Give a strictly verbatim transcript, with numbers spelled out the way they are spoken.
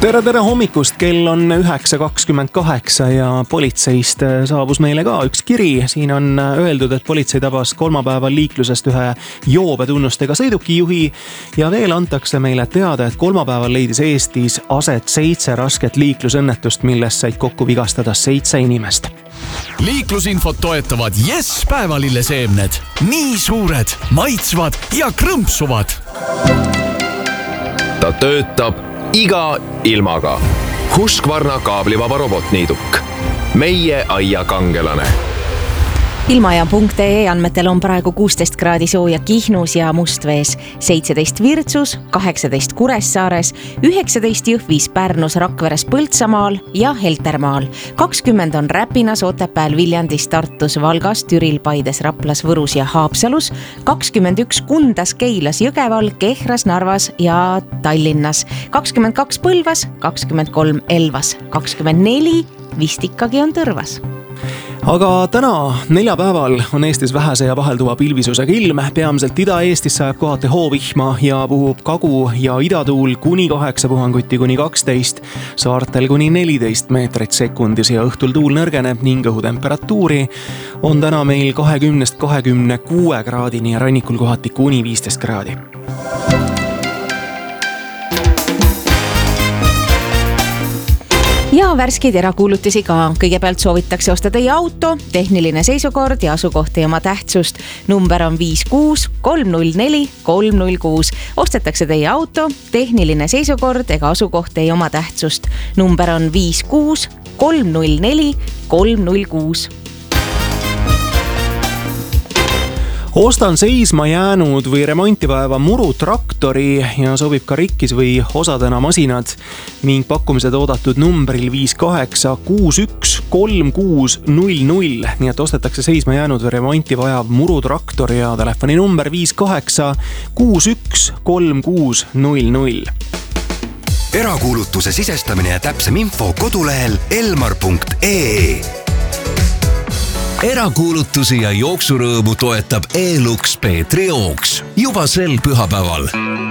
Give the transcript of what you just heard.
tere, tere hommikust, kell on üheksa kakskümmend kaheksa ja politseist saabus meile ka üks kiri. Siin on öeldud, et politsei tabas kolmapäeval liiklusest ühe joobetunnustega sõidukijuhi ja veel antakse meile teada, et kolmapäeval leidis Eestis aset seitse rasket liiklusõnnetust, millest said kokku vigastada seitse inimest. Liiklusinfot toetavad Yes päevalilleseemned. Nii suured, maitsvad ja krõmpsuvad. Ta töötab iga ilmaga. Husqvarna kaablivaba robotniiduk. Meie aia kangelane. Ilmaja punkt ee andmetel on praegu kuusteist kraadi sooja Kihnus ja Mustvees, seitseteist Virtsus, kaheksateist Kuressaares, üheksateist Jõhvis, Pärnus, Rakveres, Põltsamaal ja Heltermaal. kakskümmend on Räpinas, Otepääl, Viljandis, Tartus, Valgas, Türil, Paides, Raplas, Võrus ja Haapsalus, kakskümmend üks Kundas, Keilas, Jõgeval, Kehras, Narvas ja Tallinnas, kakskümmend kaks Põlvas, kakskümmend kolm Elvas, kakskümmend neli vist ikkagi on Tõrvas. Aga täna neljapäeval on Eestis vähese ja vahelduva pilvisusega ilm. Peamiselt Ida-Eestis sajab kohati hoovihma ja puhub kagu- ja idatuul kuni kaheksa puhanguti kuni kaksteist, saartel kuni neliteist meetrit sekundis ja õhtul tuul nõrgeneb ning õhutemperatuuri on täna meil kahekümnest kahekümne kuue kraadini ja rannikul kohati kuni viisteist kraadi. Ja värskeid erakuulutusi ka. Kõigepealt soovitakse osta teie auto, tehniline seisukord ja asukoht ja oma tähtsust. Number on viis kuus kolm null neli kolm null kuus. Ostetakse teie auto, tehniline seisukord ega asukoht ja oma tähtsust. Number on viis kuus kolm null neli kolm null kuus. Ostan seisma jäänud või remontivaeva murutraktori ja sobib ka rikkis või osadena masinad ning pakkumised oodatud numbril viis kaheksa kuus üks kolm kuus null null. Nii et ostetakse seisma jäänud või remontivajav murutraktor ja telefoni number viis kaheksa kuus üks kolm kuus null null. Erakuulutuse sisestamine ja täpsem info kodulehel elmar punkt ee. Erakuulutusi ja jooksurõõmu toetab E-Lux Peetri jooks juba sel pühapäeval.